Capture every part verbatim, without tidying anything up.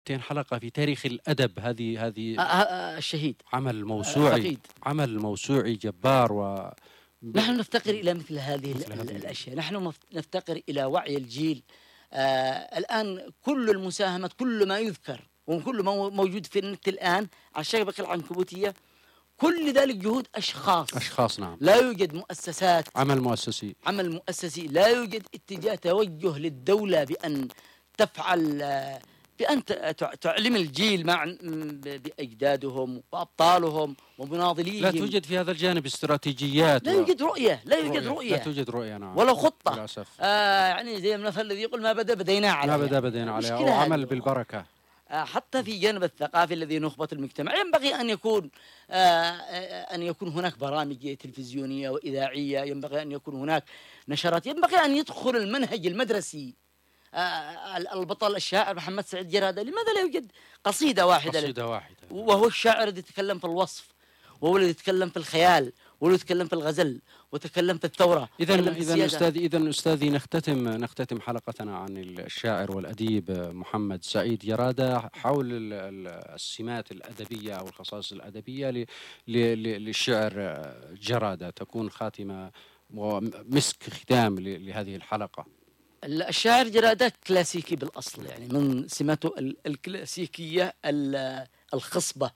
مئتين حلقة في تاريخ الأدب. هذه هذه آه، آه، الشهيد عمل موسوعي، فقيد. عمل موسوعي جبار. و نحن نفتقر إلى مثل هذه مثل هذه الأشياء. نحن نفتقر إلى وعي الجيل. آه الآن كل المساهمات، كل ما يذكر وكل ما موجود في النت الآن على الشبكة العنكبوتية، كل ذلك جهود أشخاص أشخاص نعم. لا يوجد مؤسسات، عمل مؤسسي عمل مؤسسي، لا يوجد اتجاه توجه للدولة بأن تفعل، بأن تعلم الجيل مع بأجدادهم وأبطالهم ومناضليهم. لا توجد في هذا الجانب استراتيجيات، لا يوجد رؤية، لا يوجد رؤية. رؤية، لا توجد رؤية نعم، ولا خطة للأسف. آه يعني زي المثل الذي يقول ما بدأ بدينا عليه، ما بدأ بدينا عليه، أو عمل بالبركة. آه حتى في جانب الثقافي الذي نخبة المجتمع ينبغي أن يكون آه أن يكون هناك برامج تلفزيونية وإذاعية، ينبغي أن يكون هناك نشرات، ينبغي أن يدخل المنهج المدرسي. آه البطل الشاعر محمد سعيد جرادة لماذا لا يوجد قصيدة واحدة قصيدة واحدة، وهو الشاعر الذي يتكلم في الوصف، وهو الذي يتكلم في الخيال، وهو يتكلم في الغزل، وتكلم في الثورة. إذا إذا أستاذي إذا أستاذي نختتم نختتم حلقتنا عن الشاعر والأديب محمد سعيد جرادة حول السمات الأدبية أو الخصائص الأدبية للشعر جرادة، تكون خاتمة ومسك ختام لهذه الحلقة. الشاعر جرادة كلاسيكي بالأصل، يعني من سماته الكلاسيكية الخصبة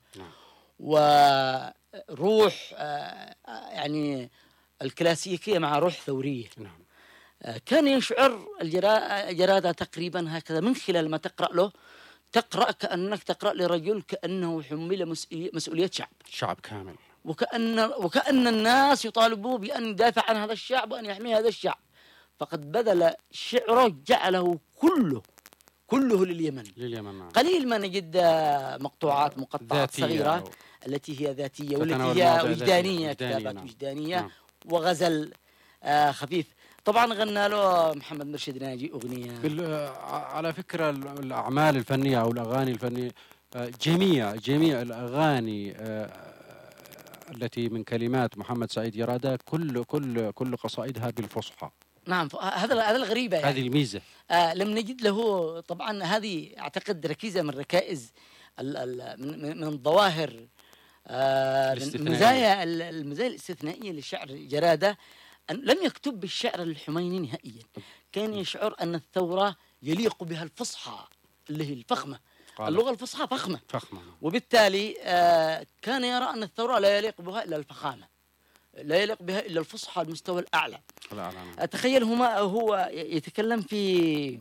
وروح يعني الكلاسيكية مع روح ثورية. نعم. كان يشعر الجرادة تقريبا هكذا من خلال ما تقرأ له، تقرأ كأنك تقرأ لرجل كأنه حمل مسؤولية شعب شعب كامل، وكأن وكأن الناس يطالبوه بأن يدافع عن هذا الشعب وأن يحمي هذا الشعب، فقد بذل شعره جعله كله كله لليمن. لليمن نعم. قليل ما نجد مقطوعات مقطعات صغيرة أو التي هي ذاتية والتي هي وجدانية، كتابات نعم. وجدانية نعم. وغزل آه خفيف. طبعا غنى له محمد مرشد ناجي أغنية. على فكرة الأعمال الفنية أو الأغاني الفنية، جميع جميع الأغاني التي من كلمات محمد سعيد جرادة كل كل كل قصائدها بالفصحى. نعم، هذا هذا الغريبة يعني. هذه الميزة. آه لم نجد له طبعا، هذه أعتقد ركيزة من ركائز ال ال من من الظواهر آه المزايا المزايا الاستثنائية للشعر جرادة، أن لم يكتب بالشعر الحميني نهائيا. كان يشعر أن الثورة يليق بها الفصحى اللي هي الفخمة، اللغة الفصحى فخمة فخمة، وبالتالي آه كان يرى أن الثورة لا يليق بها إلا الفخامة، لا يليق بها إلا الفصحى المستوى الأعلى. أتخيل هما هو يتكلم في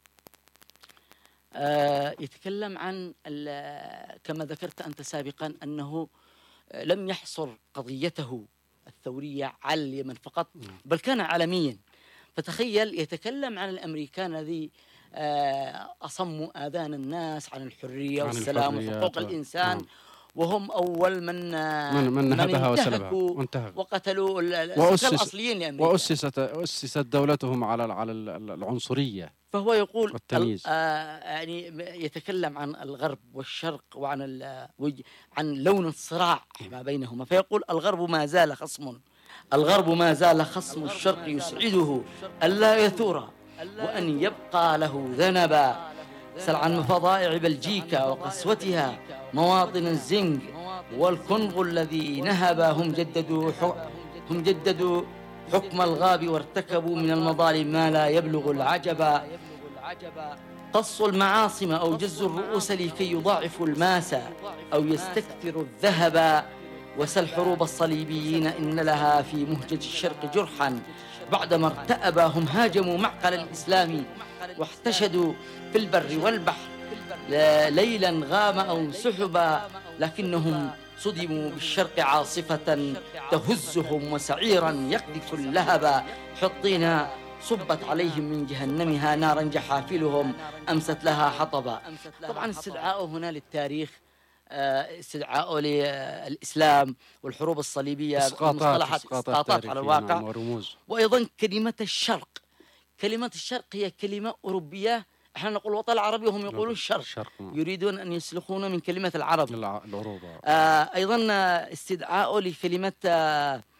آه يتكلم عن كما ذكرت أنت سابقا أنه لم يحصر قضيته الثورية على اليمن فقط، بل كان عالميا. فتخيل يتكلم عن الأمريكان الذي آه أصموا آذان الناس عن الحرية عن والسلام وحقوق الإنسان. نعم. وهم أول من من, من نهبها وسلبها وقتلوا الأصليين لأمريكا، وأسست أسست دولتهم على على العنصرية. فهو يقول والتمييز. آه يعني يتكلم عن الغرب والشرق وعن عن لون الصراع ما بينهما، فيقول الغرب ما زال خصم الغرب ما زال خصم الشرق يسعده ألا يثور وأن يبقى له ذنبا. سل عن فظائع بلجيكا وقسوتها مواطن الزنج والكونغو الذي نهبا، هم جددوا هم جددوا حكم الغاب وارتكبوا من المظالم ما لا يبلغ العجبا. قصوا المعاصم أو جزوا الرؤوس لكي يضاعفوا الماسة أو يستكثروا الذهب. وسل حروب الصليبيين إن لها في مهجة الشرق جرحا، بعدما ارتأبا هم هاجموا معقل الإسلام واحتشدوا في البر والبحر ليلا غام أو سحبا، لكنهم صدموا بالشرق عاصفة تهزهم وسعيرا يقذف اللهبا. حطينا صبت عليهم من جهنمها نارا جحافلهم أمست لها حطبا. طبعا استدعاءه هنا للتاريخ، استدعاءه للإسلام والحروب الصليبية مصطلحات اسقاطات على الواقع. وأيضا كلمة الشرق، كلمة الشرق هي كلمة أوروبية، احنا نقول الوطن العربي وهم يقولون الشرق، الشرق. يريدون أن يسلخون من كلمة العرب. العروبة. آه أيضا استدعاءه لكلمة آه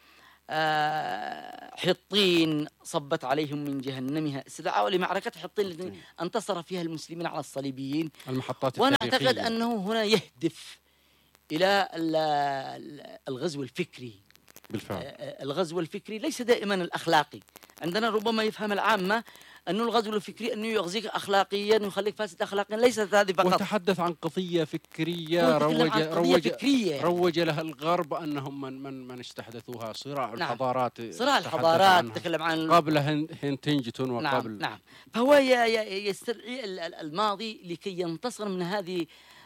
آه، حطين صبت عليهم من جهنمها، استدعاء لمعركة حطين التي انتصر فيها المسلمين على الصليبيين. المحطات وأنا التاريخية. أعتقد أنه هنا يهدف إلى الغزو الفكري. بالفعل. الغزو الفكري ليس دائما الأخلاقي. عندنا ربما يفهم العامة أنه الغزو الفكري أنه يغزيك أخلاقيا ويخليك فاسد أخلاقيا، ليست هذه فقط. وتحدث عن قضية فكرية روج عن قضية روج فكرية. روج لها الغرب أنهم من من من استحدثوها، صراع نعم. الحضارات. صراع الحضارات تكلم عن قبل هنتنجتون وقبل. نعم. نعم. فهو يستدعي الماضي لكي ينتصر من هذه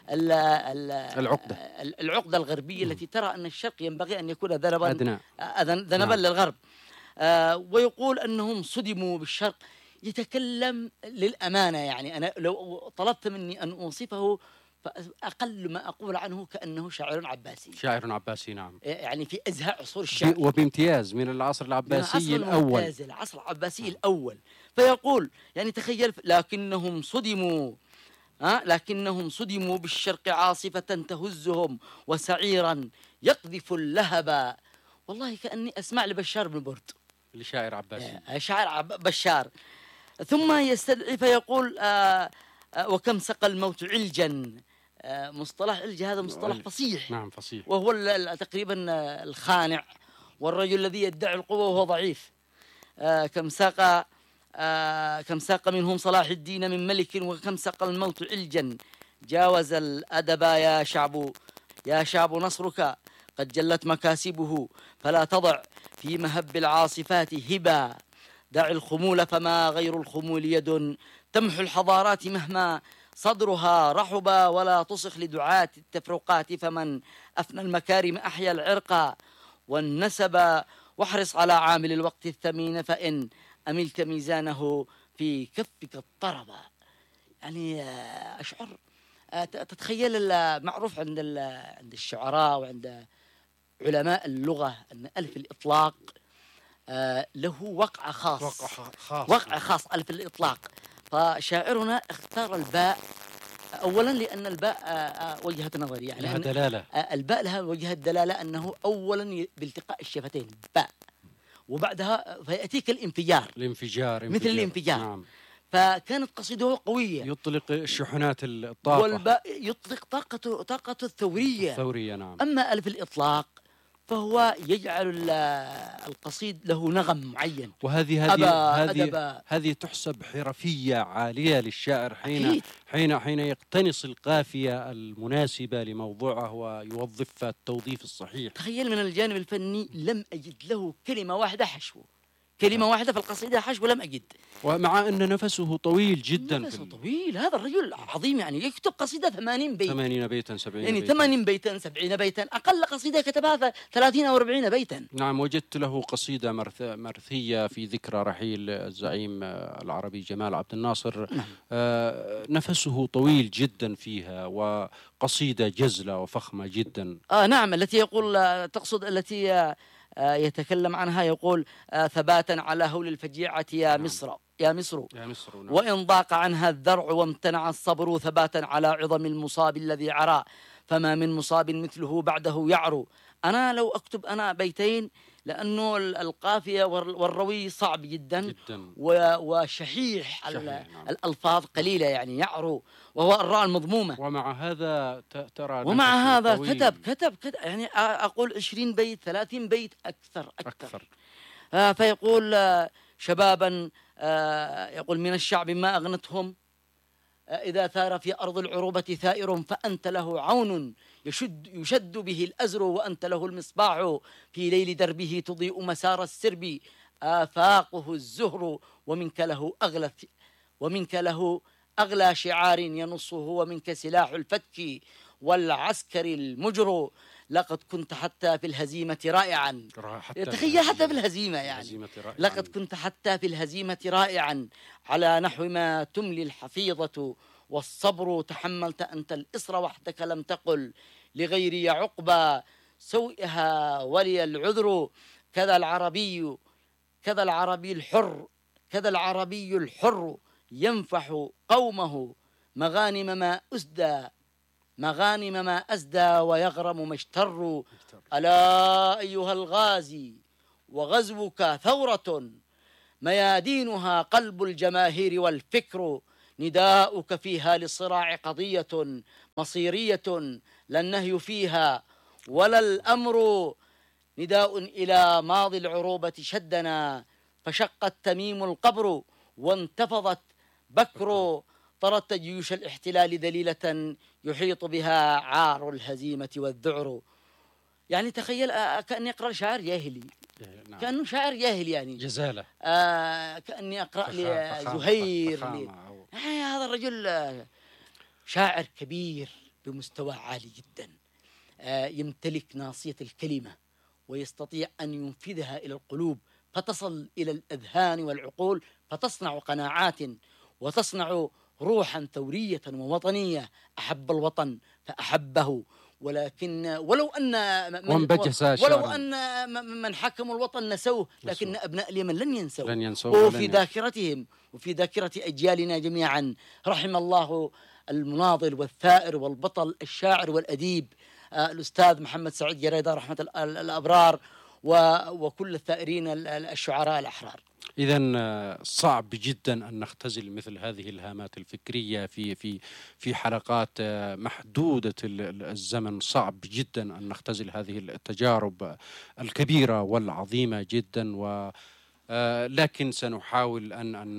العقدة العقدة الغربية م. التي ترى أن الشرق ينبغي أن يكون ذنبا ذنبا نعم. للغرب. آه ويقول أنهم صدموا بالشرق. يتكلم للأمانة، يعني أنا لو طلبت مني أن أوصفه فأقل ما أقول عنه كأنه شاعر عباسي. شاعر عباسي نعم. يعني في أزهى عصور الشعر، وبامتياز من العصر العباسي الأول. العصر العباسي الأول. فيقول يعني تخيل، لكنهم صدموا ها لكنهم صدموا بالشرق عاصفة تهزهم وسعيرا يقذف اللهب. والله كأني أسمع لبشار بن برد، لشاعر عباسي. شاعر عب بشار. ثم يستدعي فيقول آآ آآ وكم سقى الموت علجا. مصطلح علج هذا مصطلح فصيح. نعم فصيح. وهو تقريبا الخانع والرجل الذي يدعي القوة وهو ضعيف. كم ساق كم ساق منهم صلاح الدين من ملك، وكم سقى الموت علجا جاوز الأدب. يا شعب يا شعب نصرك قد جلت مكاسبه، فلا تضع في مهب العاصفات هبا. دع الخمول فما غير الخمول يد تمحو الحضارات مهما صدرها رحبا، ولا تصخ لدعاة التفرقات فمن أفنى المكارم أحيا العرق والنسب. واحرص على عامل الوقت الثمين فإن أملت ميزانه في كفك اضطرب. يعني أشعر تتخيل المعروف عند عند الشعراء وعند علماء اللغة أن ألف الإطلاق له وقع خاص. وقع خاص. وقع خاص ألف الإطلاق. فشاعرنا اختار الباء أولا لأن الباء وجهة نظري، يعني لها دلالة. الباء لها وجهة دلالة أنه أولا بالتقاء الشفتين باء، وبعدها فيأتيك الانفجار. الانفجار مثل الانفجار. نعم. فكانت قصيدته قوية، يطلق الشحنات الطاقة، والباء يطلق طاقته طاقته الثورية. الثورية نعم. أما ألف الإطلاق فهو يجعل القصيد له نغم معين. وهذه هذه هذه هذه تحسب حرفية عالية للشاعر حين أكيد. حين حين يقتنص القافية المناسبة لموضوعه ويوظفها التوظيف الصحيح. تخيل من الجانب الفني لم أجد له كلمة واحدة حشو، كلمة واحدة في القصيدة حشو لم أجد. ومع أن نفسه طويل جدا. نفسه طويل. هذا الرجل عظيم، يعني يكتب قصيدة ثمانين بيت ثمانين بيتا سبعين يعني بيتا. ثمانين بيتا سبعين بيتا. أقل قصيدة كتبها ثلاثين أو أربعين بيتا. نعم. وجدت له قصيدة مرث... مرثية في ذكرى رحيل الزعيم العربي جمال عبد الناصر. نعم. آه نفسه طويل جدا فيها، وقصيدة جزلة وفخمة جدا. آه نعم. التي يقول تقصد التي يتكلم عنها يقول ثباتا على هول الفجيعة يا نعم. مصر يا مصر, يا مصر نعم. وإن ضاق عنها الذرع وامتنع الصبر ثباتا على عظم المصاب الذي عرى فما من مصاب مثله بعده يعرو. أنا لو أكتب أنا بيتين لأنه القافية والروي صعب جدا, جداً. وشحيح نعم. الألفاظ قليلة يعني يعرو وهو الراء المضمومة. ومع هذا ترى ومع هذا طويل. كتب كتب كتب يعني أقول عشرين بيت ثلاثين بيت أكثر أكثر, أكثر. آه فيقول آه شبابا آه يقول من الشعب ما أغنتهم آه إذا ثار في أرض العروبة ثائر فأنت له عون يشد, يشد به الأزر وأنت له المصباح في ليل دربه تضيء مسار السرب آفاقه الزهر ومنك له أغلى ومنك له أغلى شعار ينصه ومنك سلاح الفتك والعسكر المجر. لقد كنت حتى في الهزيمة رائعا. تخيل حتى في الهزيمة يعني لقد كنت حتى في الهزيمة رائعا على نحو ما تملي الحفيظة والصبر. تحملت أنت الإصر وحدك لم تقل لغيري عقبى سوئها ولي العذر. كذا العربي كذا العربي الحر كذا العربي الحر ينفح قومه مغانم ما أسدى مغانم ما أسدى ويغرم ما اشتروا. ألا أيها الغازي وغزوك ثورة ميادينها قلب الجماهير والفكر، نداؤك فيها للصراع قضية مصيرية لا النهي فيها ولا الأمر، نداء إلى ماضي العروبة شدنا فشق التميم القبر، وانتفضت بكر طردت جيوش الاحتلال ذليلة يحيط بها عار الهزيمة والذعر. يعني تخيل كأني أقرأ شعر جاهلي، نعم. كأنه شاعر جاهلي يعني جزالة. آه كأني أقرأ لزهير لي. آه هذا الرجل آه شاعر كبير بمستوى عالي جدا، آه يمتلك ناصية الكلمة ويستطيع أن ينفذها إلى القلوب فتصل إلى الأذهان والعقول، فتصنع قناعات وتصنع روحا ثورية ووطنية. أحب الوطن فأحبه، ولكن ولو أن من ولو أن من حكموا الوطن نسوه، لكن أبناء اليمن لن ينسوه، لن ينسوه وفي ذاكرتهم وفي ذاكرة أجيالنا جميعا. رحم الله المناضل والثائر والبطل الشاعر والأديب آه الأستاذ محمد سعيد جرادة رحمة الأبرار وكل الثائرين الشعراء الأحرار. إذن صعب جدا أن نختزل مثل هذه الهامات الفكرية في في في حلقات محدودة الزمن. صعب جدا أن نختزل هذه التجارب الكبيرة والعظيمة جدا، و لكن سنحاول أن أن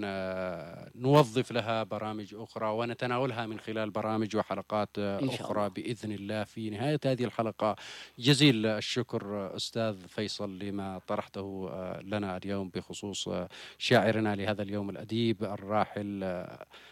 نوظف لها برامج أخرى ونتناولها من خلال برامج وحلقات أخرى بإذن الله. في نهاية هذه الحلقة جزيل الشكر أستاذ فيصل لما طرحته لنا اليوم بخصوص شاعرنا لهذا اليوم الأديب الراحل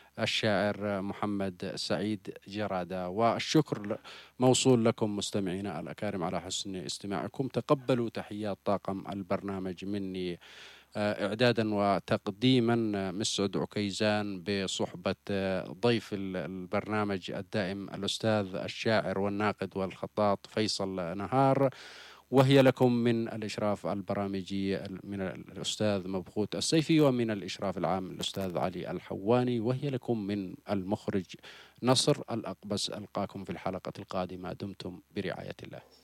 الشاعر محمد سعيد جرادة، والشكر موصول لكم مستمعينا الأكارم على حسن استماعكم. تقبلوا تحيات طاقم البرنامج مني إعدادا وتقديما مسعود عكيزان بصحبة ضيف البرنامج الدائم الأستاذ الشاعر والناقد والخطاط فيصل نهار، وهي لكم من الإشراف البرامجي من الأستاذ مبخوت السيفي، ومن الإشراف العام الأستاذ علي الحواني، وهي لكم من المخرج نصر الأقبس. ألقاكم في الحلقة القادمة، دمتم برعاية الله.